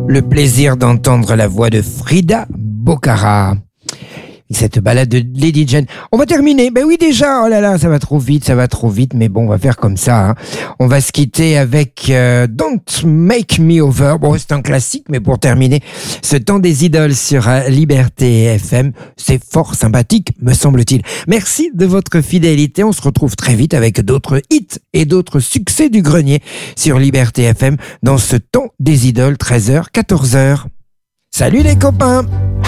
le plaisir d'entendre la voix de Frida Bocara. Cette balade de Lady Jane. On va terminer. Ben oui, déjà. Oh là là, ça va trop vite. Mais bon, on va faire comme ça. Hein. On va se quitter avec Don't Make Me Over. Bon, c'est un classique, mais pour terminer, ce temps des idoles sur Liberté FM, c'est fort sympathique, me semble-t-il. Merci de votre fidélité. On se retrouve très vite avec d'autres hits et d'autres succès du grenier sur Liberté FM dans ce temps des idoles, 13h, 14h. Salut les copains!